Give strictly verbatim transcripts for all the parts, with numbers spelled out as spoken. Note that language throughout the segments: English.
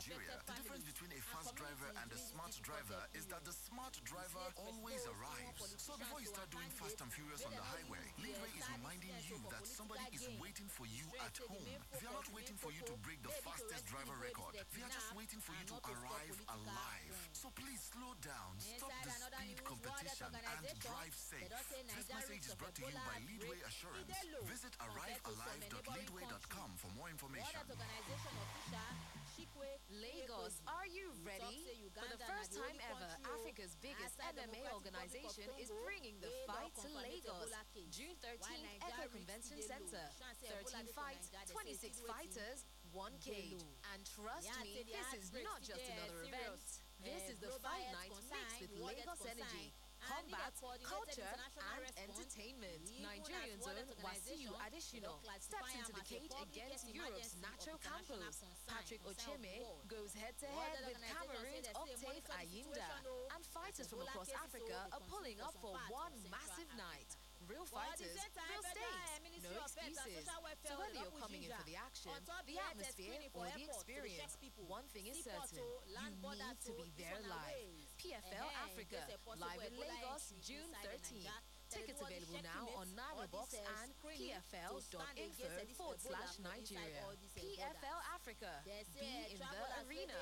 Nigeria. The difference between a fast driver and a smart driver is that the smart driver always arrives. So before you start doing fast and furious on the highway, Leadway is reminding you that somebody is waiting for you at home. They are not waiting for you to break the fastest driver record. They are just waiting for you to arrive alive. So please slow down, stop the speed competition, and drive safe. This message is brought to you by Leadway Assurance. Visit arrive alive dot leadway dot com for more information. Lagos, are you ready? For the first time ever, Africa's biggest M M A organization is bringing the fight to Lagos. June thirteenth, Echo Convention Center. thirteen fights, twenty-six fighters, one cage. And trust me, this is not just another event. This is the fight night mixed with Lagos energy, combat, culture, and entertainment. Nigerian's own Wasiu Adishino steps into the cage against Europe's Nacho Campos. Patrick Ocheme goes head-to-head with Cameroon's Octave Ayinda. And fighters from across Africa are pulling up for one massive night. Real fighters, real stakes, no excuses. So whether you're coming in for the action, the atmosphere, or the experience, one thing is certain, you need to be there live. P F L Africa, live in Lagos, June thirteenth. Tickets available now on NiroBox and p f l dot info forward slash Nigeria. P F L Africa, be in the arena.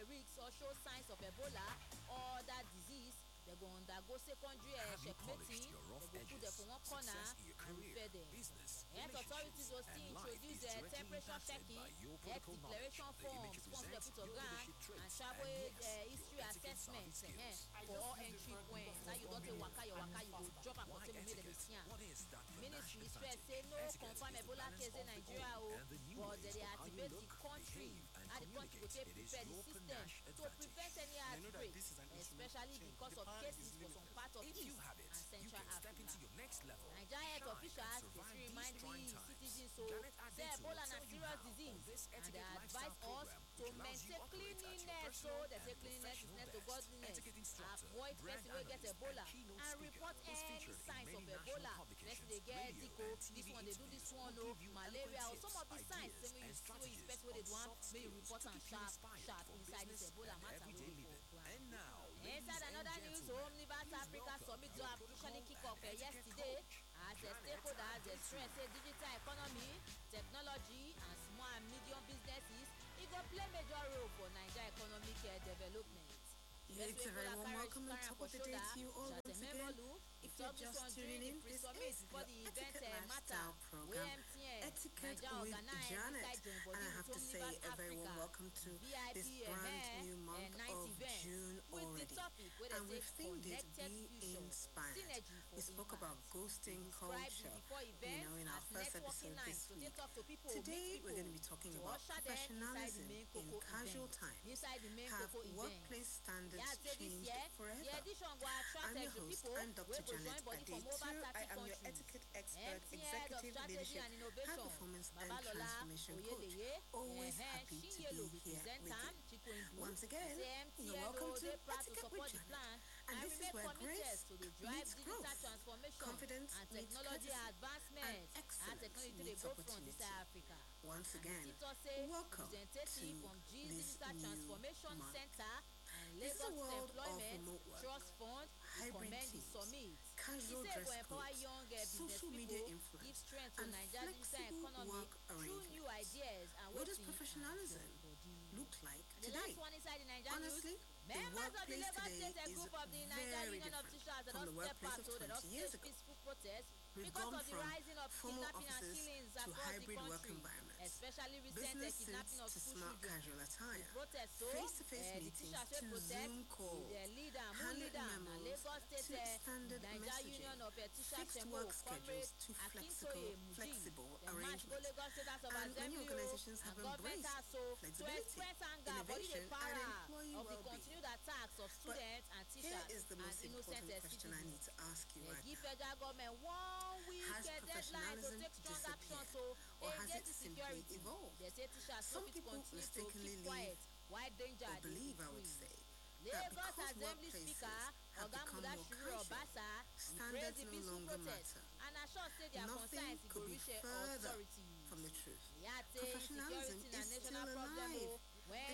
They go undergo secondary uh, checkmating, they go put them for one corner and repair them. Health authorities will still introduce uh, temperature checking, health declaration forms, forms they put on ground, and travel uh, history assessment uh, for all entry points. Now you don't take waka, your waka, you go drop a bottle, you made a mistake. Ministry stress say no confirm Ebola case in Nigeria, but they activate the country, and the country will take prepare the system to prevent any outbreak, especially because of cases for some part of East and Central Africa. Nigerian health officials dey remind we citizens so say Ebola na serious disease, and they advise us to maintain cleanliness. So they say cleanliness is next to godliness. Avoid person wey get Ebola and report any signs of Ebola. Person dey get Zika, this one dey do this one o, malaria or some of the signs say make you see wey you person wey dey do am, make you report am sharp sharp inside this Ebola matter wey dey for ground. Inside another news, Home Livers Africa Summit to officially kick off uh, yesterday as the stakeholders they stress say digital economy, technology, and small and medium businesses it go play major role for Nigeria economic uh, development. It's a very warm welcome and top of the day to you all once again. If you're just tuning in, this is your Etiquette Lifestyle program, Etiquette with Janet. And I have to say a very warm welcome to this brand new month of June already. And we've themed it Be Inspired. We spoke about ghosting culture, you know, in our first episode this week. Today, we're going to be talking about professionalism in casual times. Have workplace standards changed forever? I'm your host, I'm Doctor Janet Adetu. I am your etiquette expert, executive leadership, high performance and transformation coach. Always happy to be here with you. Once again, you're welcome to Etiquette with Janet. And this is where grace meets growth, confidence meets courtesy, and excellence meets opportunity. Once again, welcome to this new month. This is a world of remote work, hybrid teams, casual dress codes, social media influence, and flexible work arrangements. What does professionalism look like today? Honestly, the workplace today is very different from the workplace of twenty years ago. We've gone from formal offices to hybrid work environments, businesses to smart casual attire, face-to-face meetings to Zoom calls, handwritten memos to standard messaging, fixed work schedules to flexible, flexible arrangements. And many organizations have embraced flexibility, innovation, and employee well-being. But here is the most important question I need to ask you right now. Has professionalism disappeared, or has it simply evolved? Some people mistakenly leave or believe, I would say, that because workplaces have become more casual, standards no longer matter. Nothing could be further from the truth. Professionalism is still alive. It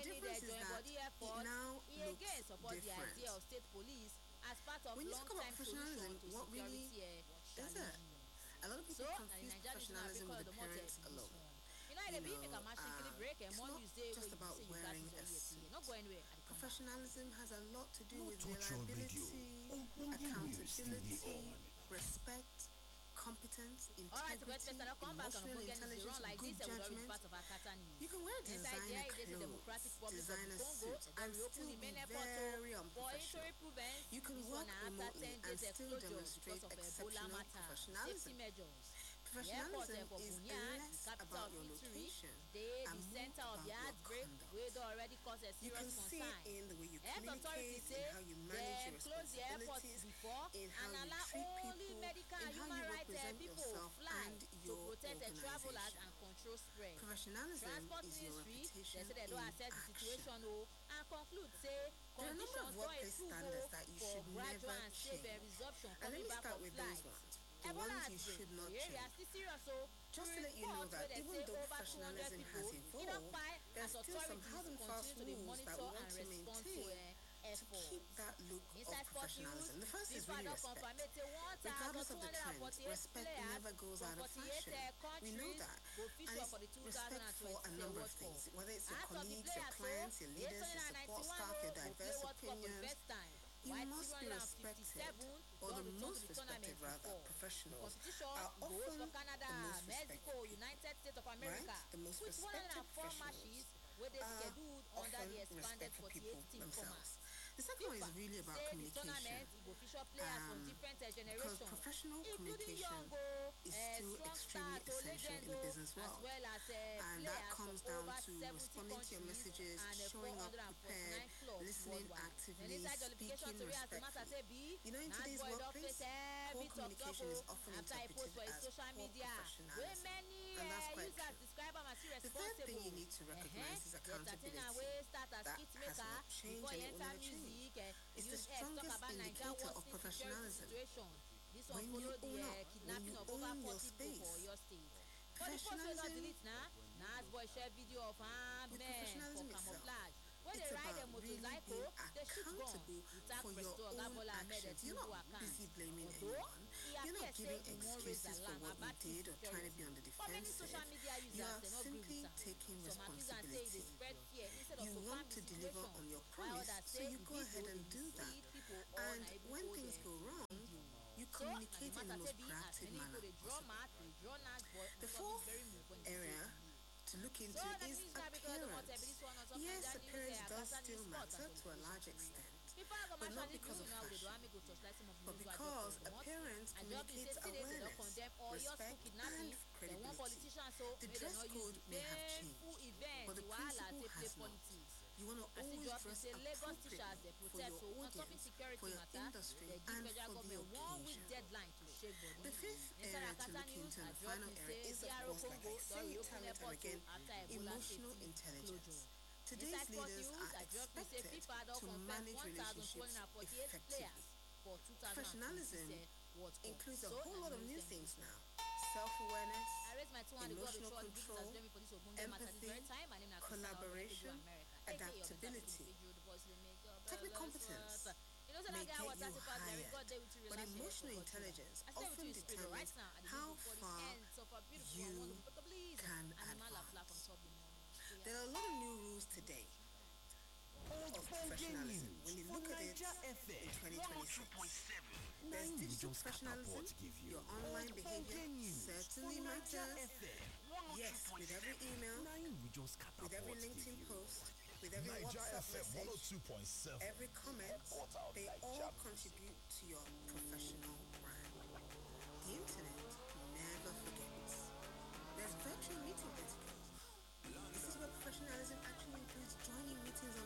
need difference a is joint that body it effort. now He looks again support the different. idea of state police as part of When you talk about long-time solution professionalism, to what really security uh, is it? challenges. A lot of So, people na the confuse Nigerian National professionalism African with the motive appearance this alone. one. You know, You the be make a know, machine kill um, break and it's one not use day just where you about say you got wearing this a or yet. suit. Not going where at the come back. Professionalism has a lot to do No with touch your radio. reliability, accountability, respect, competence, Alright, so let's integrity, start. Come back and emotional we'll get this intelligence, wrong like good this. I would already judgment. part of our Kata news. You can wear Inside designer there, it is the clothes, Democratic Republic of designer the Congo, suits, and and reopen still the be main airport very for unprofessional. interim prevents. You can This work one after remotely ten and days still closure demonstrate because of Ebola exceptional matter, professionalism. safety measures. The airport Professionalism uh, for is Bunia, the less capital about of your Italy, location they and the more center of about the your outbreak, conduct. where they already caused a You can serious see concern. it in the way you Health authorities communicate, say in how you manage they your close the airport responsibilities, before in how and you allow treat only people, medical in and how human you rights uh, represent people yourself fly and to your protect the travelers organization. and control spread. Professionalism Transport is your Ministry, they reputation say they in don't assess the action. situation oh, and conclude say There are a number conditions of don workplace improve standards oh, that you for should gradual never and safe change. uh, resumption And let coming me back start of with flights. those ones, the Ebola ones you outbreak should for not the area change. still serious so Just to to let you know report that where they even say though over two hundred professionalism people has e don evolved, kpai there's as still some authorities hard and fast continue to dey rules that monitor we want and to respond to maintain uh, to efforts. keep that look of Inside sport news, professionalism. The first is FIFA really don respect. confirm say one thousand Regardless two of the hundred trends, forty-eight respect players never goes from out of forty-eight fashion. uh, We know countries that. go And feature it's for the two thousand respect for a twenty-six number of World things, Cup. whether it's your Out of the colleagues, your players, so clients, your eight leaders, hundred your support ninety-one staff, your go play diverse World Cup for the opinions. first time. You While must be three hundred respected, fifty-seven or don the return most to the tournament respected rather, before. The professionals competition are go hold often for Canada, the most Mexico, respected people, United States of right? America, The most with one hundred respected four professionals matches wey dey are scheduled under often the expanded respectful forty-eight people team format. themselves. The second one is FIFA really about say the communication. tournament e go feature players from Um, different uh, Because generations, professional including communication young oh, is uh, still strong extremely stars, oh, essential legends in the oh, business as world. well as uh, And that players comes from down over to seventy responding to your countries messages, and uh, showing four up hundred prepared, forty-nine clubs listening worldwide. actively, Then inside jollification speaking tori as the matter respectfully. say be, You know, in Nat today's boy don workplace, face heavy poor talk talk communication is oh often after he post interpreted for his as social poor media wey professionalism. many And that's uh, quite users true. describe am as The third thing irresponsible. you need to recognize is Uh-huh. The entertainer accountability. wey start as That skit has maker not changed before and he it will enter never change. music, uh, It's use the X talk strongest about Naija indicator of worsening security professionalism. situation. This one When you follow the own uh, up, when kidnapping you of over own your forty people for space. Oyo State. For the post wey don Professionalism, delete na, Nas boy share video of armed with men for professionalism itself, camouflage wey it's dey ride a about really motorcycle, being dey shoot gun, accountable without for your President Oga own Bola Ahmed actions. You're Tinubu not account. busy blaming Although anyone. e You're appear not say giving e wan raise excuses for alarm what you about did or trying to insecurity. be on the For many defensive. social media You users are dem no gree simply with am. taking Some accuse am say e dey responsibility. spread fear instead of You to calm want the to deliver situation, on your while promise, others so say you the go ahead video and dey do that. mislead people or And na even when hold things uh, go wrong, video. you So, na the communicate in the matter most say be as proactive many manner people dey draw possible. mouth, dey draw knife, but The on top fourth this very move when they say area e dey. to look into So that is means now because the motor appearance. this one on top Yes, Nigerian news, appearance uh, does Akata still news, sport matter and to a large politics. extent, Before I go but match not on the because news, of now we dey do fashion, am, me go torchlight some of the but news wey I get because for the month. appearance And just be say communicates still dey dey don awareness, condemn Oyo school respect, kidnapping. and Dem want credibility. politicians so The make dem dress no use code the may have painful changed, event, but the the wahala principle take play has not. politics. You want to As e always just be dress say Lagos teachers dey appropriately for protest your so on top audience, security for your matter, industry, dey give and federal for the government one week occasion. deadline to shake body. The fifth Inside area to Akata look news, into, I and the drop final me area say is, D of R O course, like Congo I don say reopen time and airport time again, to after Ebola emotional safety intelligence. closure. Today's Inside sport leaders news, are I drop me say expected FIFA don to confirm manage one thousand two relationships hundred forty-eight players effectively. for two thousand Professionalism twenty-six World Cup. includes a So, whole na lot the of new news dem things give now. Self-awareness, I raise my two hand to go to emotional short greetings as control, join me for this ogbonge matter this very empathy, time. My name na collaboration, America, aka your better adaptability, people, the voice they make your technical bells competence worth. You know, say may that guy get was you talking about the hired, record day with you but relax here emotional for God. intelligence I stay with often you in spirit right determines now at the how for the far ends of a beautiful you and wonderful but please can animal la flap on advance. top the morning. There are a lot of new rules today of professionalism. When you look at it in twenty twenty-six, there's digital professionalism, your online behavior certainly matters. Yes, with every email, with every LinkedIn post, with every WhatsApp message, every comment, they all contribute to your professional